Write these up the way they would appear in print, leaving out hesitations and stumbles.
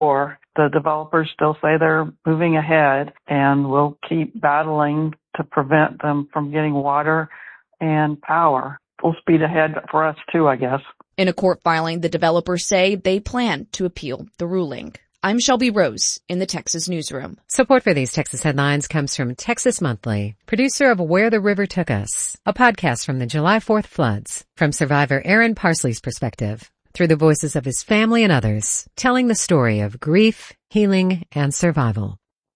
Or the developers still say they're moving ahead, and we'll keep battling to prevent them from getting water and power. Full speed ahead for us too, I guess. In a court filing, the developers say they plan to appeal the ruling. I'm Shelby Rose in the Texas Newsroom. Support for these Texas headlines comes from Texas Monthly, producer of Where the River Took Us, a podcast from the July 4th floods, from survivor Aaron Parsley's perspective, through the voices of his family and others, telling the story of grief, healing, and survival.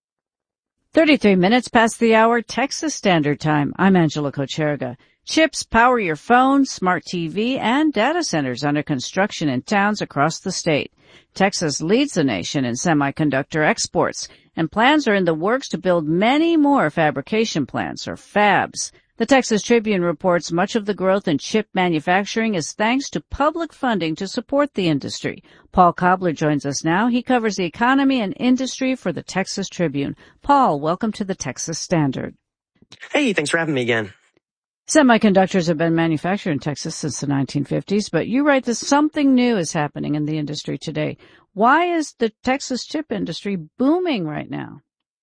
33 minutes past the hour, Texas Standard Time. I'm Angela Kocherga. Chips power your phone, smart TV, and data centers under construction in towns across the state. Texas leads the nation in semiconductor exports, and plans are in the works to build many more fabrication plants, or fabs. The Texas Tribune reports much of the growth in chip manufacturing is thanks to public funding to support the industry. Paul Cobbler joins us now. He covers the economy and industry for the Texas Tribune. Paul, welcome to the Texas Standard. Hey, thanks for having me again. Semiconductors have been manufactured in Texas since the 1950s, but you write that something new is happening in the industry today. Why is the Texas chip industry booming right now?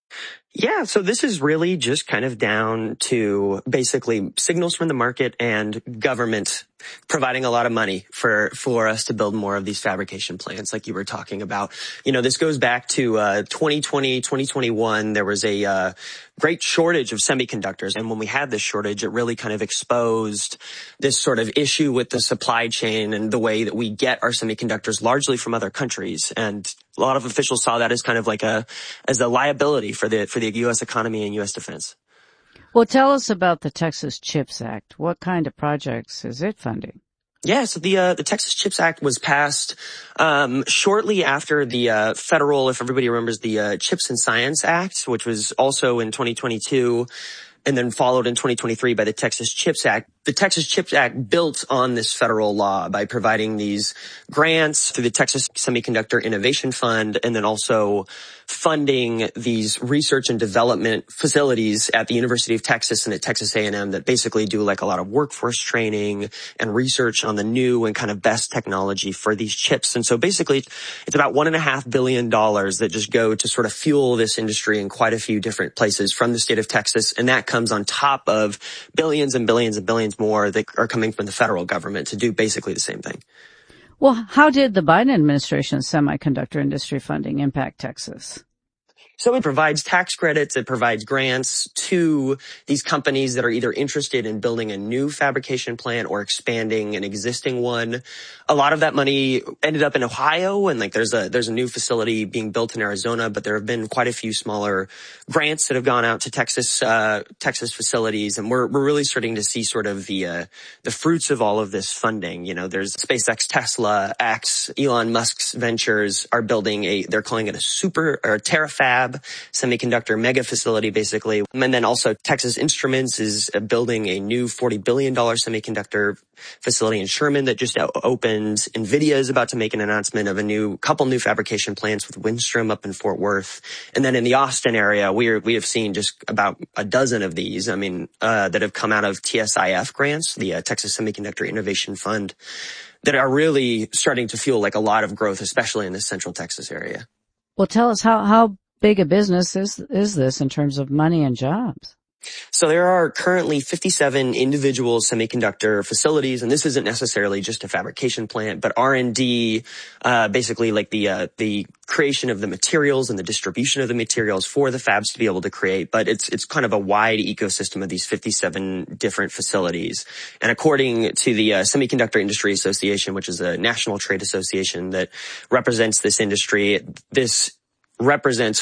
Yeah, so this is really just kind of down to basically signals from the market and government providing a lot of money for us to build more of these fabrication plants like you were talking about. You know, this goes back to 2020, 2021. There was a great shortage of semiconductors. And when we had this shortage, it really kind of exposed this sort of issue with the supply chain and the way that we get our semiconductors largely from other countries. And a lot of officials saw that as kind of like as a liability for the U.S. economy and U.S. defense. Well, tell us about the Texas CHIPS Act. What kind of projects is it funding? Yeah, so the Texas CHIPS Act was passed shortly after the federal, if everybody remembers, the CHIPS and Science Act, which was also in 2022. And then followed in 2023 by the Texas CHIPS Act. The Texas CHIPS Act built on this federal law by providing these grants through the Texas Semiconductor Innovation Fund, and then also funding these research and development facilities at the University of Texas and at Texas A&M that basically do like a lot of workforce training and research on the new and kind of best technology for these chips. And so basically it's about $1.5 billion that just go to sort of fuel this industry in quite a few different places from the state of Texas. And that comes on top of billions and billions and billions more that are coming from the federal government to do basically the same thing. Well, how did the Biden administration's semiconductor industry funding impact Texas? So it provides tax credits, it provides grants to these companies that are either interested in building a new fabrication plant or expanding an existing one. A lot of that money ended up in Ohio, and like there's a new facility being built in Arizona, but there have been quite a few smaller grants that have gone out to Texas facilities, and we're really starting to see sort of the fruits of all of this funding. You know, there's SpaceX, Tesla, X, Elon Musk's ventures are building they're calling it a terafab semiconductor mega facility, basically. And then also Texas Instruments is building a new $40 billion semiconductor facility in Sherman that just opened. NVIDIA is about to make an announcement of a couple new fabrication plants with Windstrom up in Fort Worth. And then in the Austin area, we have seen just about a dozen of these, that have come out of TSIF grants, the Texas Semiconductor Innovation Fund, that are really starting to fuel like a lot of growth, especially in the central Texas area. Well, tell us how big a business is this in terms of money and jobs? So there are currently 57 individual semiconductor facilities, and this isn't necessarily just a fabrication plant, but R&D, basically like the creation of the materials and the distribution of the materials for the fabs to be able to create. But it's kind of a wide ecosystem of these 57 different facilities. And according to the Semiconductor Industry Association, which is a national trade association that represents this industry, this represents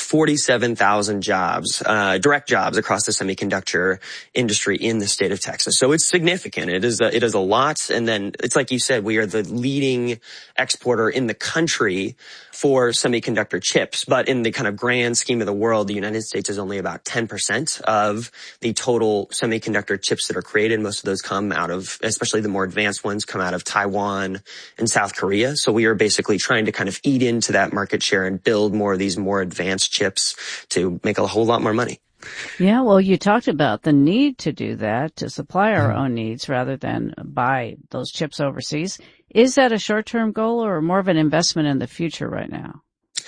47,000 jobs, direct jobs across the semiconductor industry in the state of Texas. So it's significant. It is a lot. And then it's like you said, we are the leading exporter in the country for semiconductor chips. But in the kind of grand scheme of the world, the United States is only about 10% of the total semiconductor chips that are created. Most of those come out of, especially the more advanced ones, come out of Taiwan and South Korea. So we are basically trying to kind of eat into that market share and build more of these more advanced chips to make a whole lot more money. Yeah, well, you talked about the need to do that, to supply our own needs rather than buy those chips overseas. Is that a short-term goal or more of an investment in the future right now?